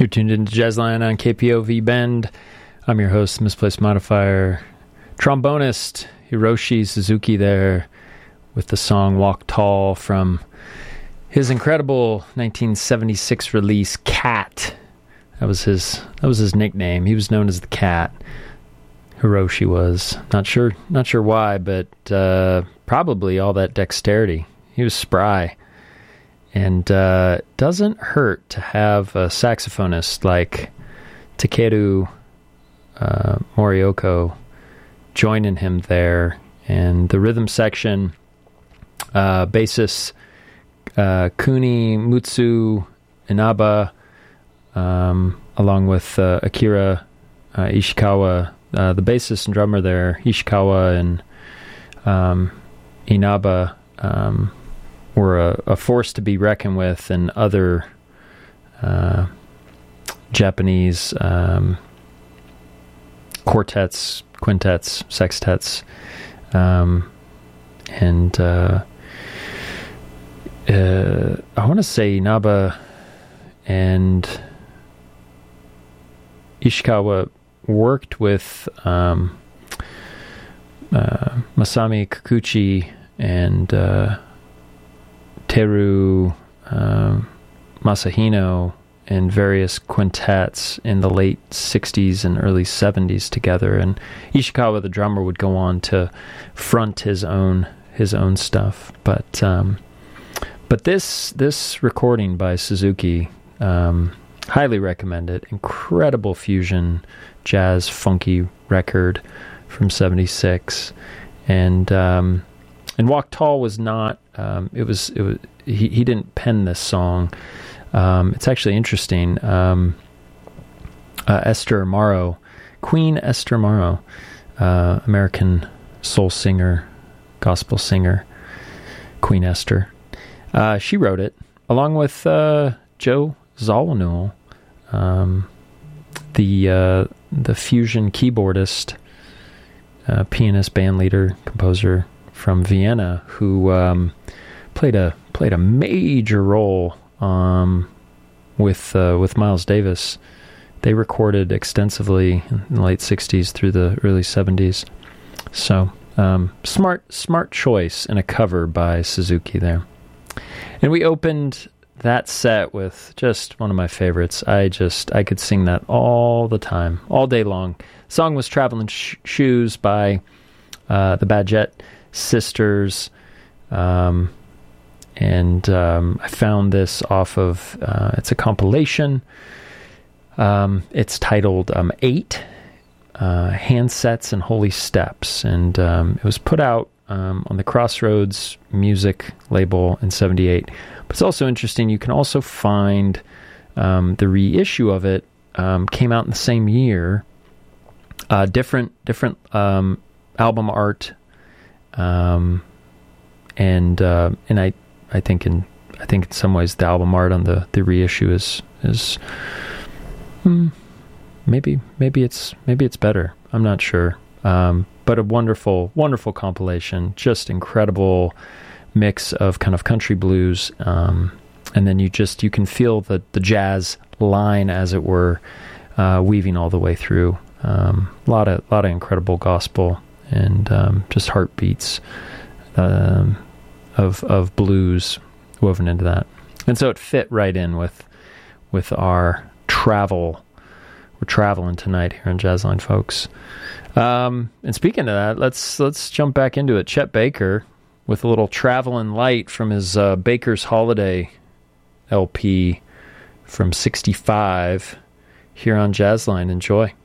You're tuned into Jazzline on KPOV Bend. I'm your host, Misplaced Modifier. Trombonist Hiroshi Suzuki there with the song Walk Tall from his incredible 1976 release, Cat. That was his nickname. He was known as the Cat. Hiroshi was. Not sure why, but probably all that dexterity. He was spry. And doesn't hurt to have a saxophonist like Takeru Morioko joining him there. And the rhythm section, bassist Kuni Mutsu Inaba, along with Akira Ishikawa, the bassist and drummer there, Ishikawa and Inaba, were a force to be reckoned with, and other Japanese quartets, quintets, sextets, and I want to say Inaba and Ishikawa worked with Masami Kikuchi and Teru Masahino in various quintets in the late 60s and early 70s together, and Ishikawa, the drummer, would go on to front his own stuff. But this recording by Suzuki, highly recommend it. Incredible fusion jazz funky record from '76, and Walk Tall was not. He didn't pen this song. It's actually interesting. Esther Morrow, Queen Esther Morrow, American soul singer, gospel singer, Queen Esther. She wrote it along with Joe Zawinul, the fusion keyboardist, pianist, bandleader, composer from Vienna, who played a major role with Miles Davis. They recorded extensively in the late 60s through the early 70s. So smart choice and a cover by Suzuki there. And we opened that set with just one of my favorites. I could sing that all the time, all day long. The song was Traveling Shoes by the Badgett Sisters. And I found this off of, it's a compilation. It's titled 8 Handsets and Holy Steps. And it was put out on the Crossroads Music label in '78. But it's also interesting, you can also find the reissue of it came out in the same year. Different album art. And I think in some ways the album art on the reissue is maybe it's better. I'm not sure. But a wonderful compilation, just incredible mix of kind of country blues, and then you can feel the jazz line, as it were, weaving all the way through. A lot of incredible gospel and just heartbeats of blues woven into that. And so it fit right in with our travel. We're traveling tonight here on Jazzline, folks. And speaking of that, let's jump back into it. Chet Baker with a little Travelin' Light from his Baker's Holiday LP from '65 here on Jazzline. Enjoy.